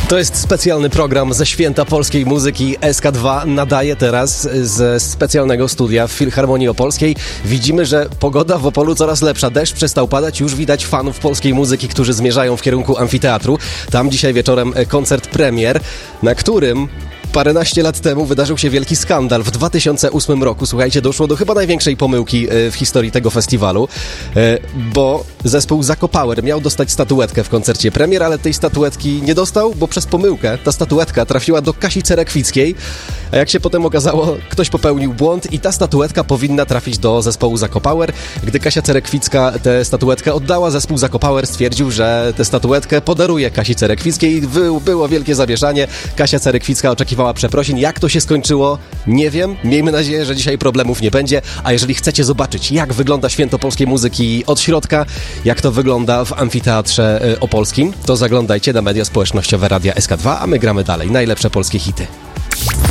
To jest specjalny program ze Święta Polskiej Muzyki. SK2 nadaje teraz ze specjalnego studia w Filharmonii Opolskiej. Widzimy, że pogoda w Opolu coraz lepsza. Deszcz przestał padać. Już widać fanów polskiej muzyki, którzy zmierzają w kierunku amfiteatru. Tam dzisiaj wieczorem koncert premier, na którym paręnaście lat temu wydarzył się wielki skandal. W 2008 roku, słuchajcie, doszło do chyba największej pomyłki w historii tego festiwalu, bo zespół Zakopower miał dostać statuetkę w koncercie premier, ale tej statuetki nie dostał, bo przez pomyłkę ta statuetka trafiła do Kasi Cerekwickiej, a jak się potem okazało, ktoś popełnił błąd i ta statuetka powinna trafić do zespołu Zakopower. Gdy Kasia Cerekwicka tę statuetkę oddała, zespół Zakopower stwierdził, że tę statuetkę podaruje Kasi Cerekwickiej. Było wielkie zamieszanie. Kasia Cerekwicka oczekiwała przeprosin. Jak to się skończyło? Nie wiem. Miejmy nadzieję, że dzisiaj problemów nie będzie. A jeżeli chcecie zobaczyć, jak wygląda Święto Polskiej Muzyki od środka, jak to wygląda w Amfiteatrze Opolskim, to zaglądajcie na media społecznościowe Radia SK2, a my gramy dalej. Najlepsze polskie hity.